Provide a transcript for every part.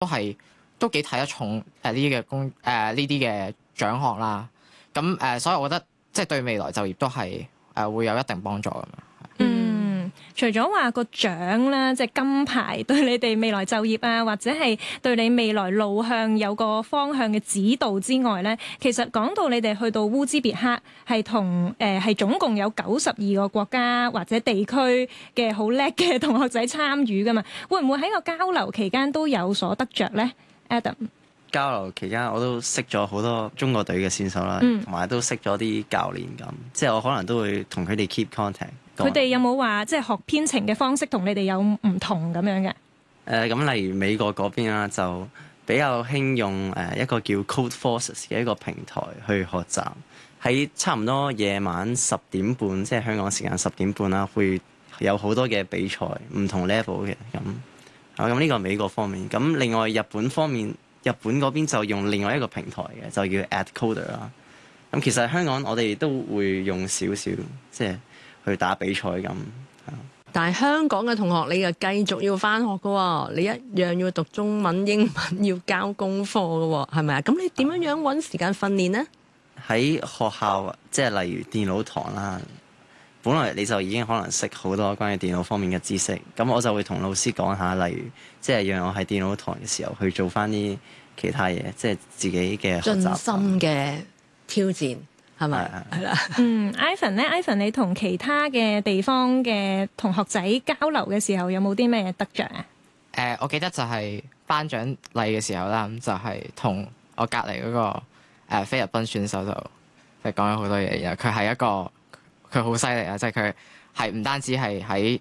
都幾睇得重呢啲嘅呢啲嘅獎項啦。咁所以我覺得即係對未來就業都係會有一定幫助咁樣。 除咗話個獎啦，即係金牌對你哋未來就業啊，或者係對你未來路向有個方向嘅指導之外咧，其實講到你哋去到烏茲別克係總共有92個國家或者地區嘅好叻嘅同學仔參與噶嘛，會唔會喺個交流期間都有所得着咧 ？Adam， 交流期間我都識咗好多中國隊嘅選手啦，同埋都識咗啲教練咁，即係我可能都會同佢哋 keep contact。 佢哋有冇話即係學編程嘅方式同你哋有唔同咁樣嘅？ 咁例如美國嗰邊啦，就比較興用一個叫 Code Forces 嘅一個平台去學習。喺差唔多夜晚10點半，即係香港時間10點半啦，會有好多嘅比賽，唔同 level 嘅咁。咁呢個美國方面，咁另外日本方面，日本嗰邊就用另外一個平台嘅，就叫 AdCoder 啦。咁其實香港我哋都會用少少，即係去打比賽咁。 但係香港嘅同學，你又繼續要返學㗎喎，你一樣要讀中文、英文，要交功課㗎喎，係咪啊？咁你點樣揾時間訓練呢？ 喺學校，即係例如電腦堂啦，本來你就已經可能識好多關於電腦方面嘅知識，咁我就會同老師講下，例如即係讓我喺電腦堂嘅時候去做返啲其他嘢，即係自己嘅學習。 盡心嘅挑戰。係咪？係啦。 Ivan 咧 ，Ivan 你同其他嘅地方嘅同學仔交流嘅時候，有冇啲咩得着啊？ 我記得就係頒獎禮嘅時候啦，咁就係同我隔離嗰個菲律賓選手就講咗好多嘢，然後佢係佢好犀利啊！即係佢係唔單止係喺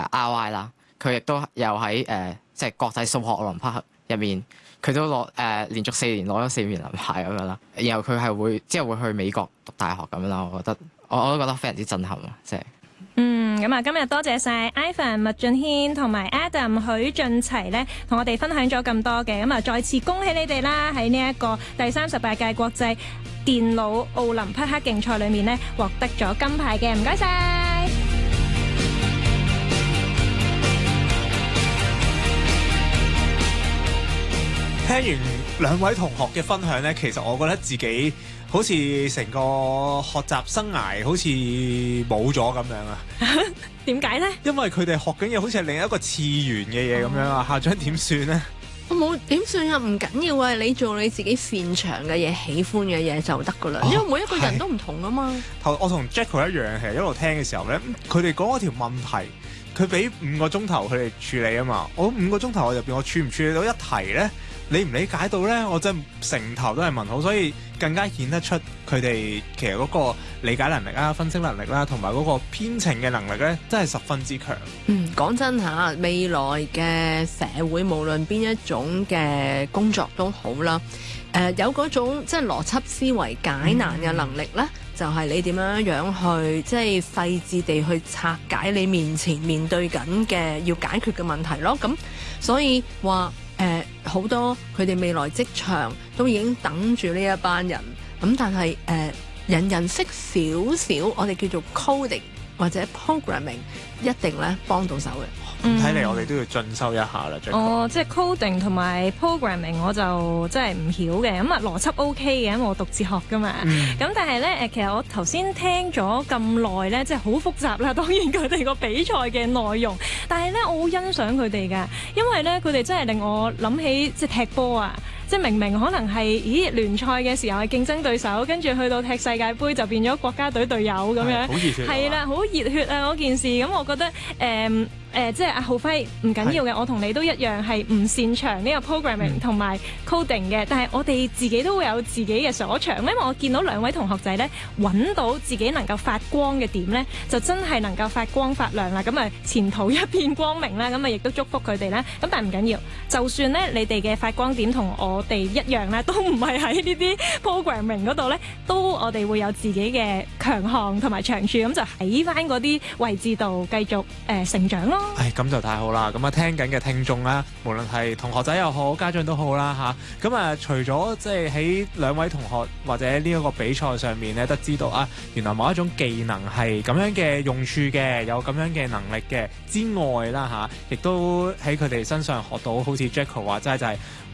RY 啦，佢亦都有喺即係國際數學奧林匹克入面。佢都連續4年攞咗4面銀牌咁樣啦，然後佢係之後會去美國讀大學咁樣啦。我都覺得非常之震撼啊！即係咁啊，今日多謝晒 Ivan 麥俊軒同埋 Adam 許晉齊咧，同我哋分享咗咁多嘅，咁啊再次恭喜你哋啦！喺呢一個第38屆國際電腦奧林匹克競賽裏面咧，獲得咗金牌嘅，唔該晒。 聽完兩位同學嘅分享呢，其實我覺得自己好似成個學習生涯好似冇咗咁樣啊！ 點解呢？ 因為佢哋學緊嘢好似係另一個次元嘅嘢咁樣啊！校長點算呢？ 我冇點算啊，唔緊要啊！你做你自己擅長嘅嘢、喜歡嘅嘢就得噶啦，因為每一個人都唔同啊嘛。 我同 Jacko 一樣，其實一路聽嘅時候呢，佢哋講嗰條問題，佢俾5個鐘頭佢哋處理啊嘛。我5個鐘頭入邊，我處唔處理到一題呢？你唔理解到呢，我真係成頭都係問號，所以更加顯得出佢哋其實嗰個理解能力啦、分析能力啦，同埋嗰個編程嘅能力呢，真係十分之強。 講真嚇，未來嘅社會無論邊一種嘅工作都好啦，有嗰種即係邏輯思維解難嘅能力呢，就係你點樣去即係細緻地去拆解你面前面對緊嘅要解決嘅問題咯。咁所以話好多佢哋未來職場都已經等住呢一班人，咁但係人人識少少，我哋叫做 coding 或者 programming， 一定咧幫到手嘅。 睇嚟我哋都要進修一下啦。 即係 coding 同埋 programming 我就真係唔曉嘅，咁啊邏輯 OK 嘅，因為我讀哲學噶嘛。咁但係咧其實我頭先聽咗咁耐咧，即係好複雜啦。當然佢哋個比賽嘅內容，但係咧我好欣賞佢哋噶，因為咧佢哋真係令我諗起即係踢波啊！即係明明可能係聯賽嘅時候係競爭對手，跟住去到踢世界盃就變咗國家隊隊友咁樣， 好熱血係啦，好熱血啊嗰件事。咁我覺得即係阿浩輝唔緊要嘅，我同你都一樣係唔擅長呢個 programming 同埋 coding 嘅，但係我哋自己都會有自己嘅所長。因為我見到兩位同學仔咧揾到自己能夠發光嘅點咧，就真係能夠發光發亮啦。咁啊前途一片光明啦，咁啊亦都祝福佢哋啦。咁但係唔緊要，就算咧你哋嘅發光點同我哋一樣啦，都唔係喺呢啲 programming 嗰度咧，都我哋會有自己嘅強項同埋長處，咁就喺翻嗰啲位置度繼續成長咯。 咁就太好啦！咁聽緊嘅聽眾啦，無論係同學仔又好，家長都好啦嚇。咁除咗即係喺兩位同學或者呢一個比賽上面咧，得知道原來某一種技能係咁樣嘅用處嘅，有咁樣嘅能力嘅之外啦亦都喺佢哋身上學到好似 Jacko 話齋就係